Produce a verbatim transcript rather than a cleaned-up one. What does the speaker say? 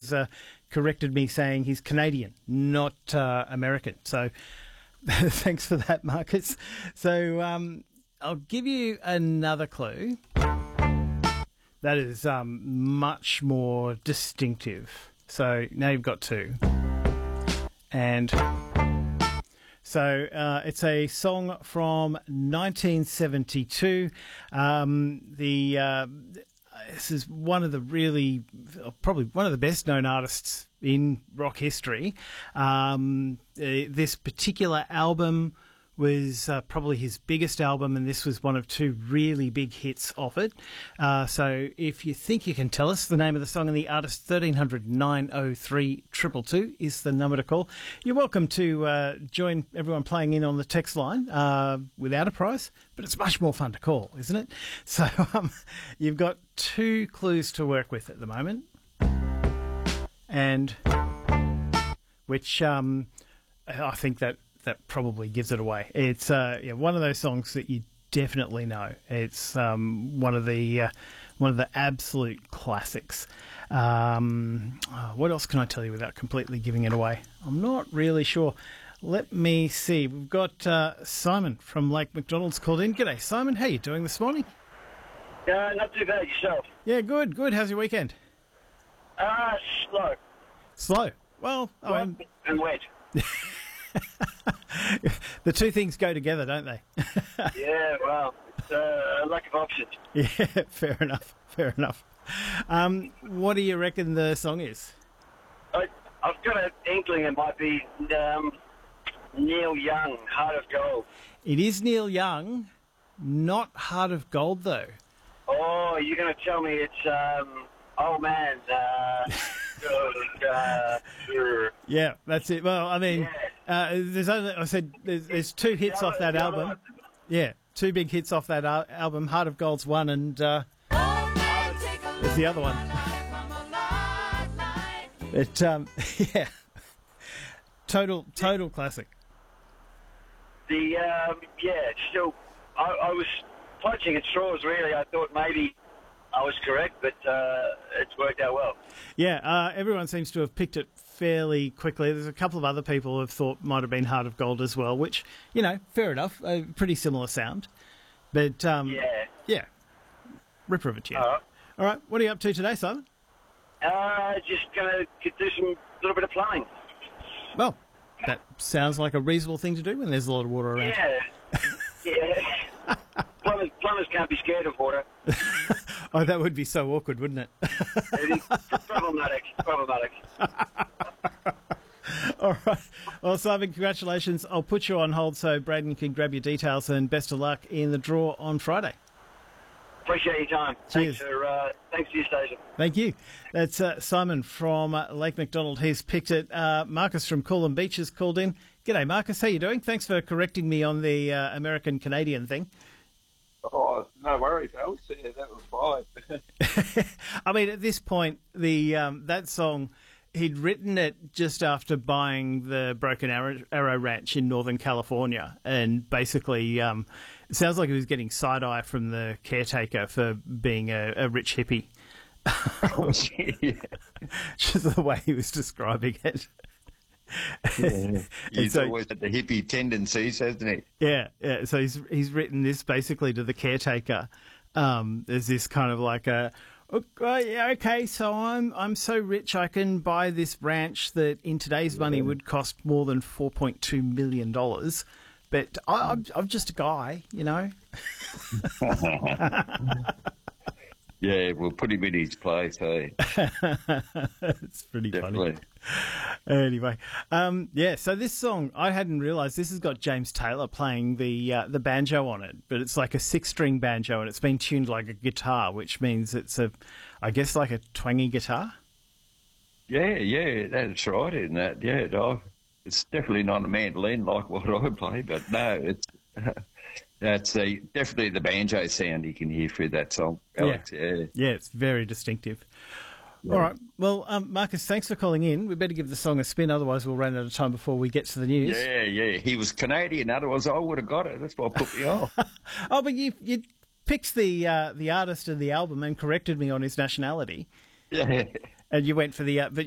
has uh, corrected me, saying he's Canadian, not uh, American. So thanks for that, Marcus. So um, I'll give you another clue. That is um, much more distinctive. So now you've got two. And so uh, it's a song from nineteen seventy-two. Um, the uh, this is one of the really, probably one of the best known artists in rock history. Um, uh, this particular album was uh, probably his biggest album, and this was one of two really big hits off it. Uh, so if you think you can tell us the name of the song and the artist, thirteen hundred, nine oh three, two two two is the number to call. You're welcome to uh, join everyone playing in on the text line uh, without a prize, but it's much more fun to call, isn't it? So um, you've got two clues to work with at the moment, and which um, I think that that probably gives it away. It's uh, yeah, one of those songs that you definitely know. It's um, one of the uh, one of the absolute classics. Um, oh, what else can I tell you without completely giving it away? I'm not really sure. Let me see. We've got uh, Simon from Lake McDonald's called in. G'day, Simon. How you doing this morning? Uh, not too bad. Yourself? Yeah, good, good. How's your weekend? Uh, slow. Slow. Well, I mean, and wet. the two things go together, don't they? Yeah, well, it's uh, a lack of options. Yeah, fair enough, fair enough. Um, what do you reckon the song is? I, I've got an inkling it might be um, Neil Young, Heart of Gold. It is Neil Young, not Heart of Gold, though. Oh, you're going to tell me it's um, Old Man. Uh, uh, sure. Yeah, that's it. Well, I mean, Yeah. uh, there's only, I said there's, there's two hits off that album. Yeah, two big hits off that al- album. Heart of Gold's one, and uh, there's the other one. It, um, yeah, total, total classic. The um, yeah, it's still. I, I was clutching at straws. Really, I thought maybe I was correct, but uh, it's worked out well. Yeah, uh, everyone seems to have picked it fairly quickly. There's a couple of other people who have thought might have been Heart of Gold as well, which, you know, fair enough, a pretty similar sound. But, um, Yeah. yeah, ripper of a tune. All right. All right, what are you up to today, Simon? Uh, just gonna do some little bit of plumbing. Well, that sounds like a reasonable thing to do when there's a lot of water around. Yeah. Yeah. plumbers, plumbers can't be scared of water. Oh, that would be so awkward, wouldn't it? It is problematic. Problematic. All right. Well, Simon, congratulations. I'll put you on hold so Braden can grab your details, and best of luck in the draw on Friday. Appreciate your time. Cheers. Thanks for, uh, thanks for your station. Thank you. That's uh, Simon from uh, Lake McDonald. He's picked it. Uh, Marcus from Coolum Beach has called in. G'day, Marcus. How you doing? Thanks for correcting me on the uh, American-Canadian thing. Oh, no worries, Alex. Yeah, that was fine. I mean, at this point, the um, that song, he'd written it just after buying the Broken Arrow, Arrow Ranch in Northern California, and basically, um, it sounds like he was getting side eye from the caretaker for being a, a rich hippie. Yeah. Just the way he was describing it. Yeah. He's so- always had the hippie tendencies, hasn't he? Yeah, yeah. So he's he's written this basically to the caretaker. Um, there's this kind of like a, okay, yeah, okay, so I'm I'm so rich I can buy this ranch that in today's money would cost more than four point two million dollars, but I, I'm I'm just a guy, you know. Yeah, we'll put him in his place, hey? It's pretty Definitely. funny. Anyway, um, yeah. So this song, I hadn't realised this has got James Taylor playing the uh, the banjo on it, but it's like a six-string banjo, and it's been tuned like a guitar, which means it's a, I guess, like a twangy guitar. Yeah, yeah, that's right, isn't that? Yeah, no, it's definitely not a mandolin like what I play, but no, it's that's a, definitely the banjo sound you can hear through that song, Alex. Yeah, yeah. Yeah, it's very distinctive. Yeah. All right. Well, um, Marcus, thanks for calling in. We better give the song a spin, otherwise we'll run out of time before we get to the news. Yeah, yeah. He was Canadian, otherwise I would have got it. That's what put me off. Oh, but you you picked the uh, the artist of the album and corrected me on his nationality, Yeah. and you went for the uh, but